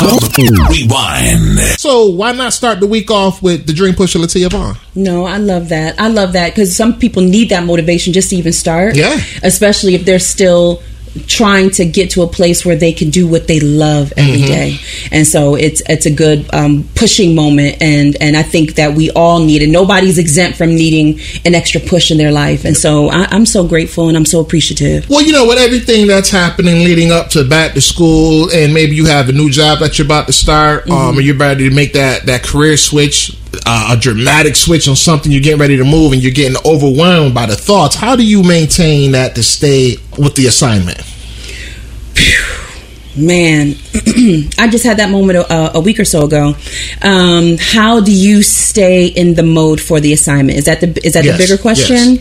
Rewind. So why not start the week off with the Dream Pusher Latia Vaughn? No, I love that. I love that because some people need that motivation just to even start. Yeah. Especially if they're still trying to get to a place where they can do what they love every day. And so it's a good pushing moment, and I think that we all need it. Nobody's exempt from needing an extra push in their life, and so I'm so grateful and I'm so appreciative. Well, with everything that's happening leading up to back to school, and maybe you have a new job that you're about to start, and you're ready to make that career switch, a dramatic switch on something, you're getting ready to move and you're getting overwhelmed by the thoughts. How do you maintain that to stay with the assignment? Man, I just had that moment a week or so ago. How do you stay in the mode for the assignment? Is that the bigger question?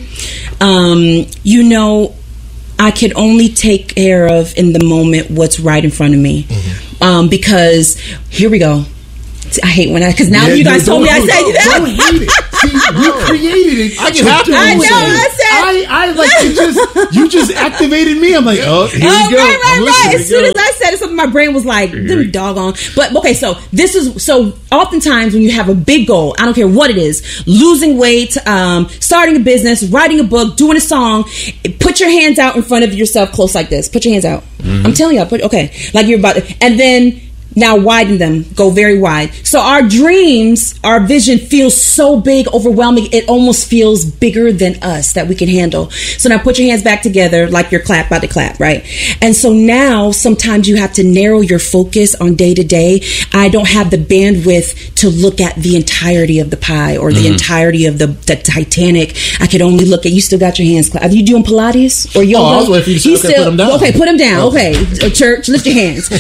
Yes. I can only take care of in the moment what's right in front of me. Because here we go. I hate when because now you guys told me I said that. Don't hate it. See, you created it. I get happy. I know. I said. I like you just activated me. I'm like, oh, here we go. Right. As soon as I said it, something my brain was like, them doggone. But okay, so oftentimes when you have a big goal, I don't care what it is, losing weight, starting a business, writing a book, doing a song, put your hands out in front of yourself, close like this. Put your hands out. I'm telling you, like you're about to, and then. Now widen them, go very wide. So our dreams, our vision feels so big, overwhelming, it almost feels bigger than us that we can handle. So now put your hands back together like you're about to clap, right? And so now sometimes you have to narrow your focus on day to day. I don't have the bandwidth to look at the entirety of the pie or the entirety of the Titanic. I could only look at, you still got your hands clapped. Are you doing Pilates or yoga? I was waiting for you to put them down. Okay, put them down. Okay, church, lift your hands.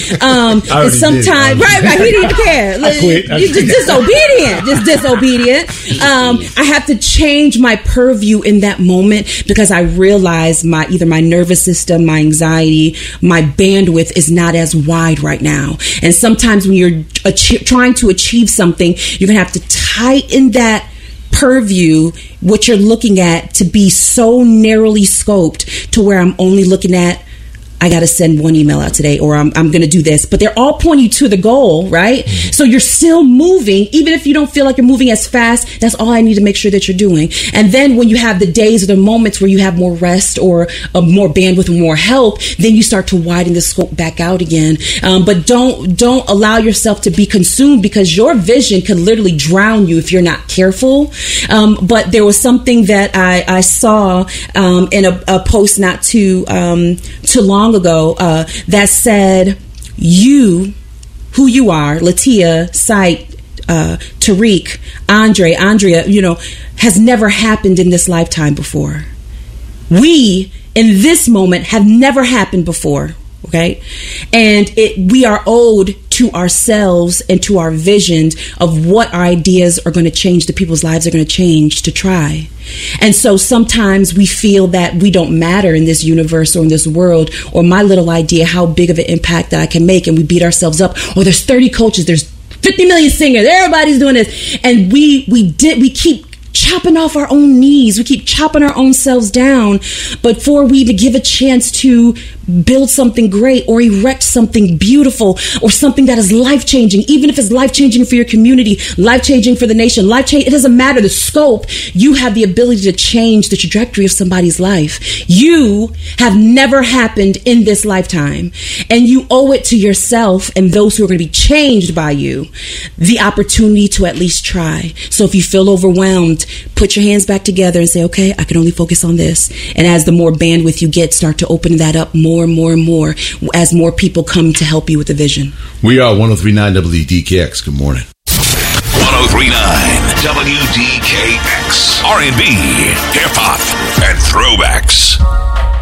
Right. He didn't care. I quit. You're just disobedient. I have to change my purview in that moment because I realize either my nervous system, my anxiety, my bandwidth is not as wide right now. And sometimes when you're trying to achieve something, you're going to have to tighten that purview, what you're looking at, to be so narrowly scoped to where I'm only looking at, I got to send one email out today, or I'm going to do this. But they're all pointing you to the goal, right? So you're still moving. Even if you don't feel like you're moving as fast, that's all I need to make sure that you're doing. And then when you have the days or the moments where you have more rest or more bandwidth and more help, then you start to widen the scope back out again. But don't allow yourself to be consumed, because your vision could literally drown you if you're not careful. But there was something that I saw in a post not too long ago that said, who you are, Latia, Sight, Tariq, Andrea, has never happened in this lifetime before. We, in this moment, have never happened before. Okay, and we are owed to ourselves and to our visions of what our ideas are going to change, the people's lives are going to change, to try. And so sometimes we feel that we don't matter in this universe or in this world, or my little idea, how big of an impact that I can make, and we beat ourselves up. Or there's 30 coaches, there's 50 million singers, everybody's doing this, and we keep chopping off our own knees. We keep chopping our own selves down. But before we even give a chance to build something great or erect something beautiful or something that is life-changing, even if it's life-changing for your community, life-changing for the nation, it doesn't matter the scope. You have the ability to change the trajectory of somebody's life. You have never happened in this lifetime, and you owe it to yourself and those who are going to be changed by you the opportunity to at least try. So if you feel overwhelmed, put your hands back together and say, okay, I can only focus on this. And as the more bandwidth you get, start to open that up more and more and more as more people come to help you with the vision. We are 103.9 WDKX. Good morning. 103.9 WDKX. R&B, hip-hop, and throwbacks.